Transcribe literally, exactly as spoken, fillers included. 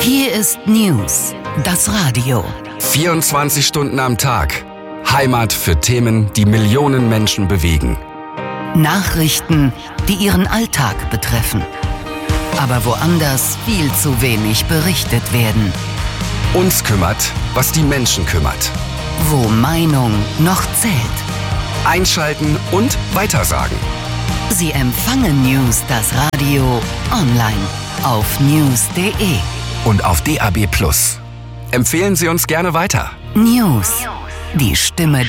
Hier ist News, das Radio. vierundzwanzig Stunden am Tag. Heimat für Themen, die Millionen Menschen bewegen. Nachrichten, die ihren Alltag betreffen. Aber woanders viel zu wenig berichtet werden. Uns kümmert, was die Menschen kümmert. Wo Meinung noch zählt. Einschalten und weitersagen. Sie empfangen News, das Radio, online auf news punkt de. Und auf D A B plus. Empfehlen Sie uns gerne weiter. News, die Stimme